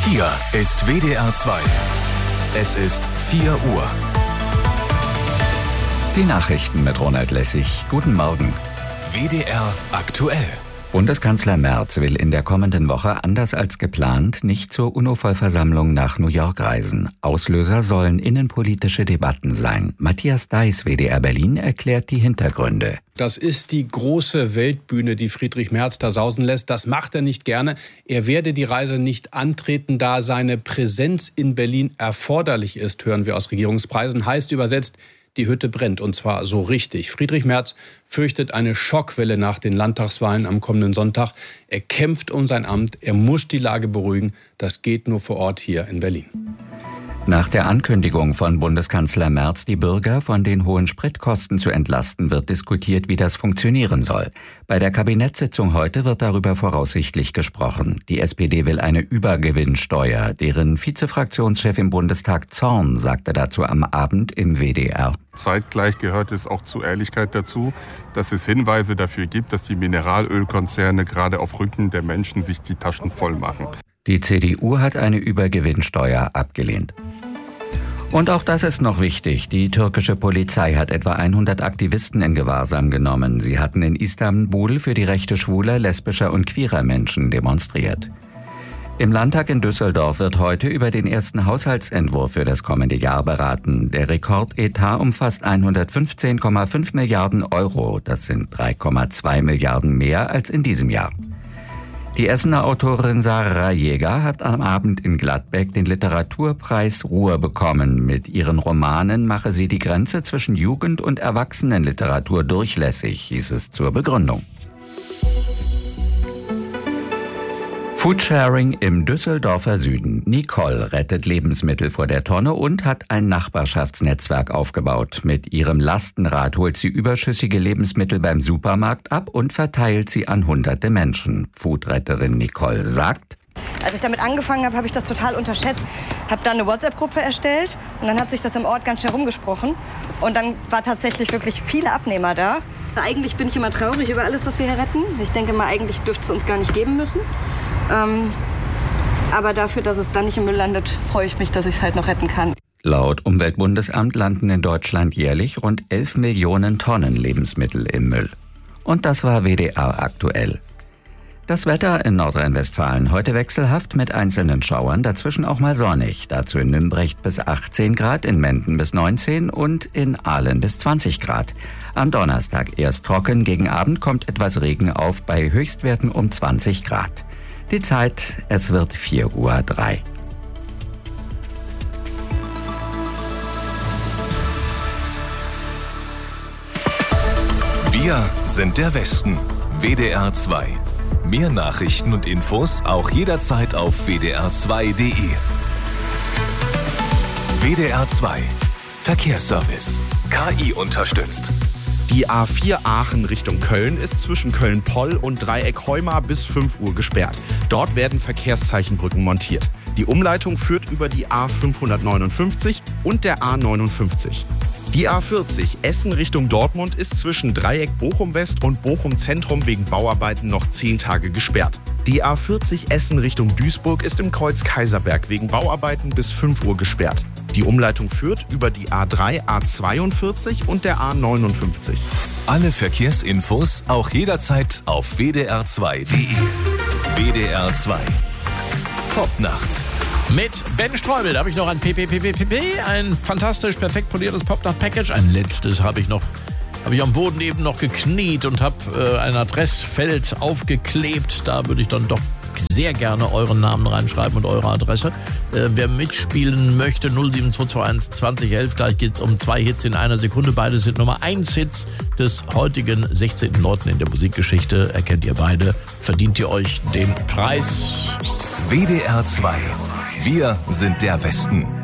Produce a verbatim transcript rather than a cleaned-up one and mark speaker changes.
Speaker 1: Hier ist W D R zwei. Es ist vier Uhr.
Speaker 2: Die Nachrichten mit Ronald Lessig. Guten Morgen.
Speaker 1: W D R aktuell.
Speaker 2: Bundeskanzler Merz will in der kommenden Woche, anders als geplant, nicht zur UNO-Vollversammlung nach New York reisen. Auslöser sollen innenpolitische Debatten sein. Matthias Deiß, W D R Berlin, erklärt die Hintergründe.
Speaker 3: Das ist die große Weltbühne, die Friedrich Merz da sausen lässt. Das macht er nicht gerne. Er werde die Reise nicht antreten, da seine Präsenz in Berlin erforderlich ist, hören wir aus Regierungskreisen. Heißt übersetzt, die Hütte brennt, und zwar so richtig. Friedrich Merz fürchtet eine Schockwelle nach den Landtagswahlen am kommenden Sonntag. Er kämpft um sein Amt, er muss die Lage beruhigen. Das geht nur vor Ort hier in Berlin.
Speaker 2: Nach der Ankündigung von Bundeskanzler Merz, die Bürger von den hohen Spritkosten zu entlasten, wird diskutiert, wie das funktionieren soll. Bei der Kabinettssitzung heute wird darüber voraussichtlich gesprochen. Die S P D will eine Übergewinnsteuer. Deren Vizefraktionschef im Bundestag Zorn sagte dazu am Abend im W D R.
Speaker 4: Zeitgleich gehört es auch zur Ehrlichkeit dazu, dass es Hinweise dafür gibt, dass die Mineralölkonzerne gerade auf Rücken der Menschen sich die Taschen voll machen.
Speaker 2: Die C D U hat eine Übergewinnsteuer abgelehnt. Und auch das ist noch wichtig. Die türkische Polizei hat etwa hundert Aktivisten in Gewahrsam genommen. Sie hatten in Istanbul für die Rechte schwuler, lesbischer und queerer Menschen demonstriert. Im Landtag in Düsseldorf wird heute über den ersten Haushaltsentwurf für das kommende Jahr beraten. Der Rekordetat umfasst hundertfünfzehn Komma fünf Milliarden Euro. Das sind drei Komma zwei Milliarden mehr als in diesem Jahr. Die Essener Autorin Sarah Jäger hat am Abend in Gladbeck den Literaturpreis Ruhr bekommen. Mit ihren Romanen mache sie die Grenze zwischen Jugend- und Erwachsenenliteratur durchlässig, hieß es zur Begründung. Foodsharing im Düsseldorfer Süden. Nicole rettet Lebensmittel vor der Tonne und hat ein Nachbarschaftsnetzwerk aufgebaut. Mit ihrem Lastenrad holt sie überschüssige Lebensmittel beim Supermarkt ab und verteilt sie an hunderte Menschen. Foodretterin Nicole sagt:
Speaker 5: Als ich damit angefangen habe, habe ich das total unterschätzt. Habe dann eine WhatsApp-Gruppe erstellt und dann hat sich das im Ort ganz schnell rumgesprochen. Und dann war tatsächlich wirklich viele Abnehmer da. Eigentlich bin ich immer traurig über alles, was wir hier retten. Ich denke mal, eigentlich dürfte es uns gar nicht geben müssen. Ähm, aber dafür, dass es dann nicht im Müll landet, freue ich mich, dass ich es halt noch retten kann.
Speaker 2: Laut Umweltbundesamt landen in Deutschland jährlich rund elf Millionen Tonnen Lebensmittel im Müll. Und das war W D R aktuell. Das Wetter in Nordrhein-Westfalen heute wechselhaft mit einzelnen Schauern, dazwischen auch mal sonnig. Dazu in Nümbrecht bis achtzehn Grad, in Menden bis neunzehn und in Aalen bis zwanzig Grad. Am Donnerstag erst trocken, gegen Abend kommt etwas Regen auf bei Höchstwerten um zwanzig Grad. Die Zeit, es wird vier Uhr drei.
Speaker 1: Wir sind der Westen. W D R zwei. Mehr Nachrichten und Infos auch jederzeit auf w d r zwei punkt d e. W D R zwei. Verkehrsservice. K I unterstützt.
Speaker 6: Die A vier Aachen Richtung Köln ist zwischen Köln-Poll und Dreieck Heuma bis fünf Uhr gesperrt. Dort werden Verkehrszeichenbrücken montiert. Die Umleitung führt über die A fünfhundertneunundfünfzig und der A neunundfünfzig. Die A vierzig Essen Richtung Dortmund ist zwischen Dreieck Bochum-West und Bochum-Zentrum wegen Bauarbeiten noch zehn Tage gesperrt. Die A vierzig Essen Richtung Duisburg ist im Kreuz Kaiserberg wegen Bauarbeiten bis fünf Uhr gesperrt. Die Umleitung führt über die A drei, A zweiundvierzig und der A neunundfünfzig.
Speaker 1: Alle Verkehrsinfos auch jederzeit auf w d r zwei punkt d e. W D R zwei. Popnacht.
Speaker 7: Mit Ben Streubel habe ich noch ein P P P P P P, ein fantastisch perfekt poliertes Popnacht-Package. Ein letztes habe ich noch, habe ich am Boden eben noch gekniet und habe äh, ein Adressfeld aufgeklebt. Da würde ich dann doch sehr gerne euren Namen reinschreiben und eure Adresse. Äh, wer mitspielen möchte, null sieben zwei zwei eins zwanzig elf. Gleich geht es um zwei Hits in einer Sekunde. Beide sind Nummer eins Hits des heutigen sechzehnten neunten in der Musikgeschichte. Erkennt ihr beide, verdient ihr euch den Preis.
Speaker 1: W D R zwei. Wir sind der Westen.